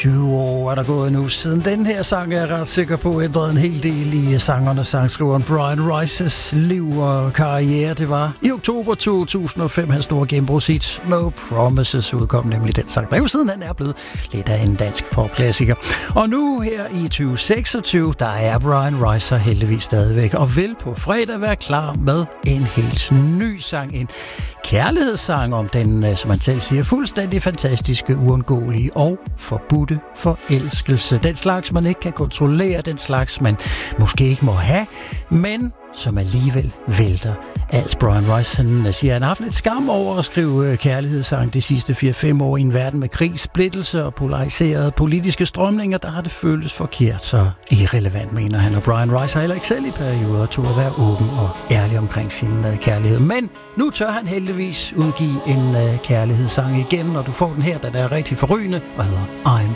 20 år er der gået nu siden den her sang, jeg er ret sikker på, ændrede en hel del i sangeren og sangskriveren Brian Rices liv og karriere. Det var i oktober 2005, hans store gennembrudshit No Promises udkom, nemlig den sang, der jo siden han er blevet lidt af en dansk popklassiker. Og nu her i 2026, der er Brian Rice heldigvis stadigvæk, og vil på fredag være klar med en helt ny sang, en kærlighedssang om den, som man selv siger, fuldstændig fantastiske, uundgåelige og forbudte forelskelse. Den slags, man ikke kan kontrollere, den slags, man måske ikke må have, men som alligevel vælter alt. Brian Rice, han siger, han har haft lidt skam over at skrive kærlighedssang de sidste 4-5 år i en verden med krig, splittelse og polariserede politiske strømninger, der har det føltes forkert, så irrelevant, mener han. Og Brian Rice har heller ikke selv i perioder turde at være åben og ærlig omkring sin kærlighed. Men nu tør han heldigvis udgive en kærlighedssang igen, og du får den her, der er rigtig forrygende og hedder I'm